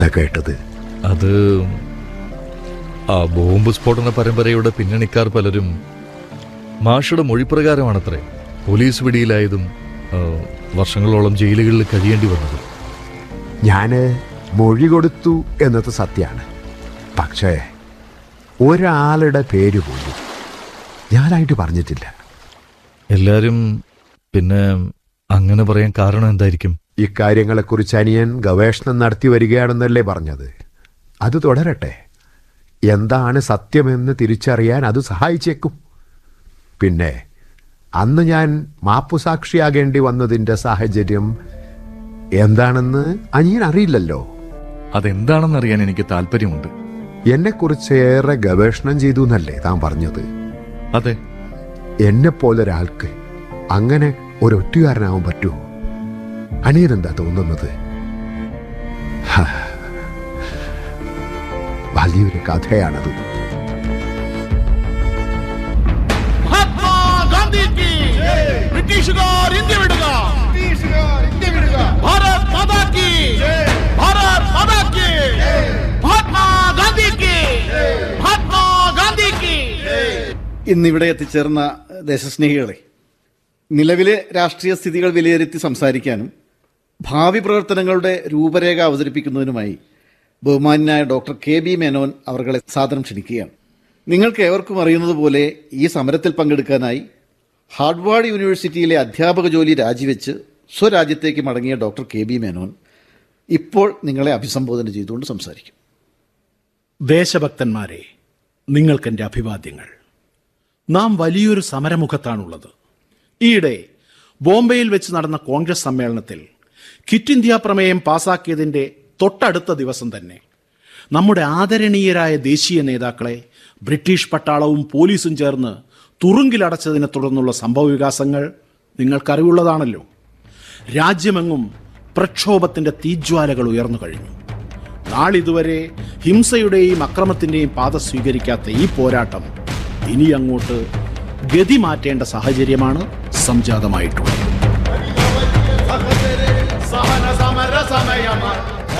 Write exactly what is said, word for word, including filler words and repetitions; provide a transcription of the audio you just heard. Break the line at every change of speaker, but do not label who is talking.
കേട്ടത്?
അത് ആ ബോംബ് സ്ഫോടന പരമ്പരയുടെ പിന്നണിക്കാർ പലരും മാഷയുടെ മൊഴിപ്രകാരമാണത്രേ പോലീസ് പിടിയിലായതും വർഷങ്ങളോളം ജയിലുകളിൽ കഴിയേണ്ടി വന്നത്.
ഞാന് മൊഴി കൊടുത്തു എന്നത് സത്യമാണ്. പക്ഷേ ഒരാളുടെ പേര് പോലും ഞാനായിട്ട് പറഞ്ഞിട്ടില്ല.
എല്ലാരും പിന്നെ അങ്ങനെ പറയാൻ കാരണം എന്തായിരിക്കും?
ഇക്കാര്യങ്ങളെക്കുറിച്ച് അനിയൻ ഗവേഷണം നടത്തി വരികയാണെന്നല്ലേ പറഞ്ഞത്? അത് തുടരട്ടെ. എന്താണ് സത്യമെന്ന് തിരിച്ചറിയാൻ അത് സഹായിച്ചേക്കും. പിന്നെ അന്ന് ഞാൻ മാപ്പുസാക്ഷിയാകേണ്ടി വന്നതിൻ്റെ സാഹചര്യം എന്താണെന്ന് അനിയൻ അറിയില്ലല്ലോ.
അതെന്താണെന്നറിയാൻ എനിക്ക് താല്പര്യമുണ്ട്.
എന്നെക്കുറിച്ച് ഏറെ ഗവേഷണം ചെയ്തു എന്നല്ലേ താൻ പറഞ്ഞത്?
അതെ.
എന്നെപ്പോലൊരാൾക്ക് അങ്ങനെ ഒരൊറ്റുകാരനാവാൻ പറ്റുമോ? അനിയനെന്താ തോന്നുന്നത്? വലിയൊരു കഥയാണത്.
ബ്രിട്ടീഷുകാർ ഇന്ത്യ വിടുക! ഭാരത് മാതാ കി! ഭാരത് മാതാ കി! മഹാത്മാ ഗാന്ധി കി! മഹാത്മാ ഗാന്ധി കി!
ഇന്നിവിടെ എത്തിച്ചേർന്ന ദേശസ്നേഹികളെ, നിലവിലെ രാഷ്ട്രീയ സ്ഥിതികൾ വിലയിരുത്തി സംസാരിക്കാനും ഭാവി പ്രവർത്തനങ്ങളുടെ രൂപരേഖ അവതരിപ്പിക്കുന്നതിനുമായി ബഹുമാന്യനായ ഡോക്ടർ കെ ബി മേനോൻ അവർകളെ സാദരം ക്ഷണിക്കുകയാണ്. നിങ്ങൾക്ക് ഏവർക്കും അറിയുന്നത് പോലെ ഈ സമരത്തിൽ പങ്കെടുക്കാനായി ഹാർഡ്വാർഡ് യൂണിവേഴ്സിറ്റിയിലെ അധ്യാപക ജോലി രാജിവെച്ച് സ്വരാജ്യത്തേക്ക് മടങ്ങിയ ഡോക്ടർ കെ ബി മേനോൻ ഇപ്പോൾ നിങ്ങളെ അഭിസംബോധന ചെയ്തുകൊണ്ട് സംസാരിക്കും.
ദേശഭക്തന്മാരെ, നിങ്ങൾക്കെൻ്റെ അഭിവാദ്യങ്ങൾ. നാം വലിയൊരു സമരമുഖത്താണുള്ളത്. ഈയിടെ ബോംബെയിൽ വെച്ച് നടന്ന കോൺഗ്രസ് സമ്മേളനത്തിൽ ക്വിറ്റ് ഇന്ത്യ പ്രമേയം പാസാക്കിയതിൻ്റെ തൊട്ടടുത്ത ദിവസം തന്നെ നമ്മുടെ ആദരണീയരായ ദേശീയ നേതാക്കളെ ബ്രിട്ടീഷ് പട്ടാളവും പോലീസും ചേർന്ന് തുറുങ്കിലടച്ചതിനെ തുടർന്നുള്ള സംഭവവികാസങ്ങൾ നിങ്ങൾക്കറിവുള്ളതാണല്ലോ. രാജ്യമെങ്ങും പ്രക്ഷോഭത്തിൻ്റെ തീജ്വാലകൾ ഉയർന്നു കഴിഞ്ഞു. നാളിതുവരെ ഹിംസയുടെയും അക്രമത്തിൻ്റെയും പാത സ്വീകരിക്കാത്ത ഈ പോരാട്ടം ഇനി അങ്ങോട്ട് ഗതി മാറ്റേണ്ട സാഹചര്യമാണ് സംജാതമായിട്ടുള്ളത്.
സഹന സമര സമയമാണ്.